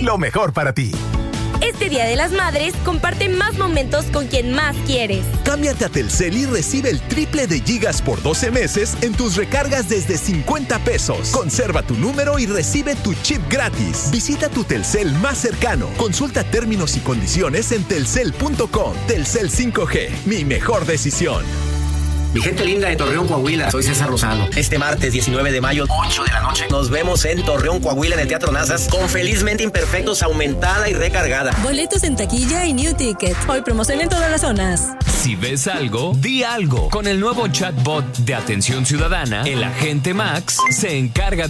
lo mejor para ti. Este Día de las Madres, comparte más momentos con quien más quieres. Cámbiate a Telcel y recibe el triple de gigas por 12 meses en tus recargas desde 50 pesos. Conserva tu número y recibe tu chip gratis. Visita tu Telcel más cercano. Consulta términos y condiciones en telcel.com. Telcel 5G, mi mejor decisión. Mi gente linda de Torreón, Coahuila, soy César Lozano. Este martes 19 de mayo, 8 de la noche, nos vemos en Torreón, Coahuila, en el Teatro Nazas, con Felizmente Imperfectos aumentada y recargada. Boletos en taquilla y New Ticket. Hoy promoción en todas las zonas. Si ves algo, di algo. Con el nuevo chatbot de Atención Ciudadana, el agente Max se encarga